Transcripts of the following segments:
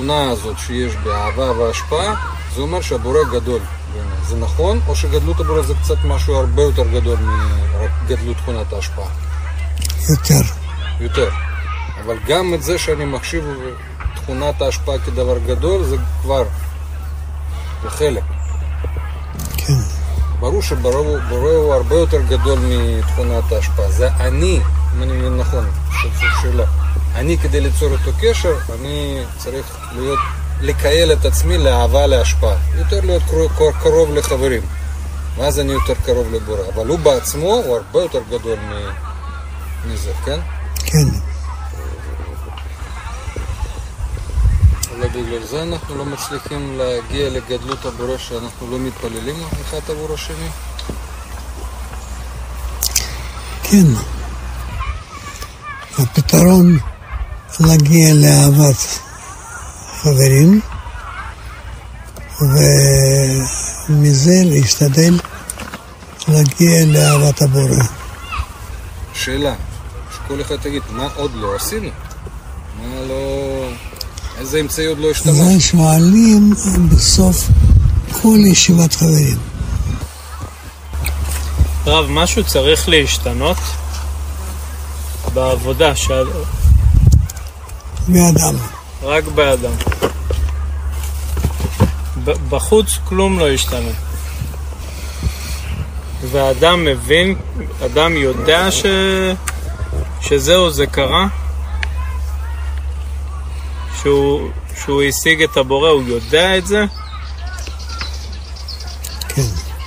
התכונה הזאת שיש באהבה והשפעה, זה אומר שהבורא גדול. זה נכון, או שגדלות הבורא זה קצת משהו הרבה יותר גדול מרק גדלות תכונת ההשפעה? יותר. אבל גם את זה שאני מחשיב תכונת ההשפעה כדבר גדול, זה כבר לחלק. כן. ברור שבורא הוא הרבה יותר גדול מתכונת ההשפעה. זה אני, אם אני מבין נכון, שאלה. אני כדי ליצור אותו קשר, אני צריך לקייל את עצמי לאהבה, להשפעה. יותר להיות קרוב לחברים. ואז אני יותר קרוב לבורא. אבל הוא בעצמו הוא הרבה יותר גדול מזה, כן? כן. אולי בגלל זה אנחנו לא מצליחים להגיע לגדלות הבורא, שאנחנו לא מתפללים אחד עבור השני? כן. הפתרון להגיע לאהבת חברים, ומזה להשתדל להגיע לאהבת הבורא. שאלה, שכל אחד תגיד, מה עוד לא עשינו? מה לא... איזה אמצעי עוד לא השתמש? זה שואלים בסוף כל ישיבת חברים. רב, משהו צריך להשתנות בעבודה של... באדם. רק באדם. בחוץ כלום לא השתנה. והאדם מבין, אדם יודע שזהו, זה קרה. שהוא השיג את הבורא, הוא יודע את זה? כן.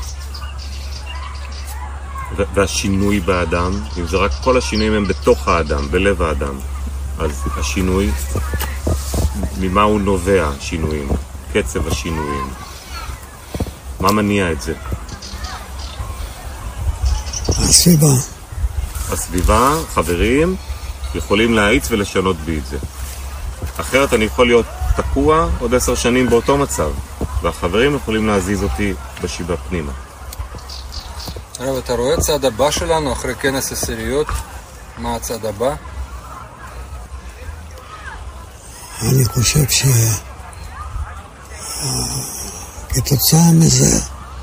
והשינוי באדם, אם זה רק כל השינויים הם בתוך האדם, בלב האדם, אז השינוי, ממה הוא נובע השינויים? קצב השינויים. מה מניע את זה? הסביבה. הסביבה, חברים, יכולים להאיץ ולשנות בי את זה. אחרת אני יכול להיות תקוע עוד 10 שנים באותו מצב, והחברים יכולים להזיז אותי בשיבה פנימה. רב, אתה רואה צעד הבא שלנו אחרי כנס עשיריות? מה הצעד הבא? אני חושב כתוצאה מזה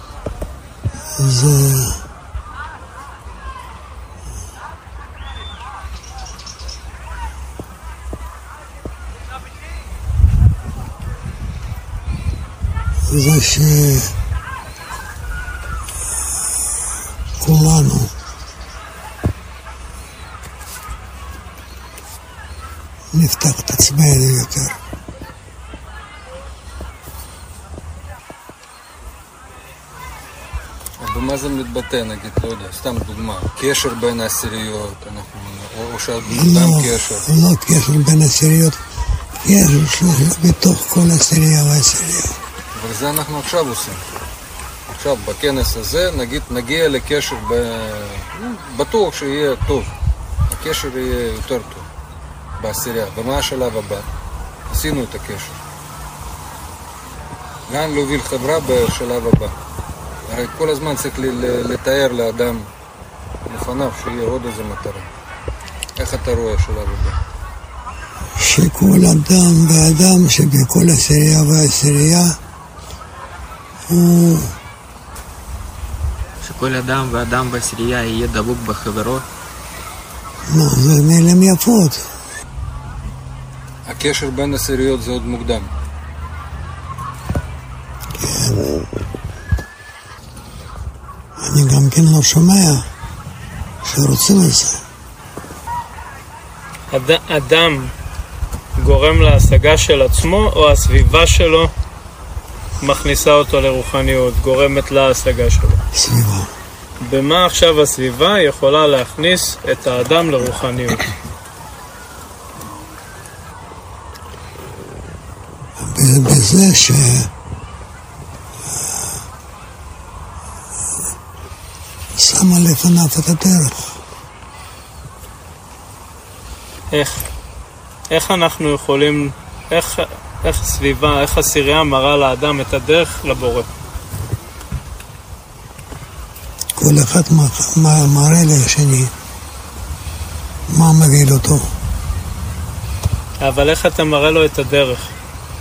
זה שכולנו נפתח את עצמנו יותר. במה זה מתבטא, נגיד, לא יודע, סתם דוגמה, קשר בין העשיריות, או שהאדם קשר? לא קשר בין העשיריות, קשר בתוך כל עשירייה והעשירייה. אבל זה אנחנו עכשיו עושים. עכשיו, בכנס הזה, נגיד, נגיע לקשר בטוח שיהיה טוב. הקשר יהיה יותר טוב בעשירייה. ומה השלב הבא? עשינו את הקשר. לאן להוביל חברה בשלב הבא? הרי כל הזמן צריך לתאר לאדם לפניו שיהיה עוד איזה מטרה. איך אתה רואה השלב הבא? שכל אדם ואדם שבכל עשירייה והעשירייה הוא... שכל אדם ואדם בעשירייה יהיה דבוק בחברו. לא, זה מילים יפות. הקשר בין עשיריות זה עוד מוקדם. כן. אני גם כן לא שומע שרוצים את זה. אדם גורם להשגה של עצמו, או הסביבה שלו מכניסה אותו לרוחניות, גורמת להשגה שלו? סביבה. במה עכשיו הסביבה יכולה להכניס את האדם לרוחניות? בזה שמה לפניו את הדרך. איך אנחנו יכולים, איך הסביבה, איך עשירייה מראה לאדם את הדרך לבורא? כל אחד מראה לשני מה מוביל אותו. אבל איך אתה מראה לו את הדרך?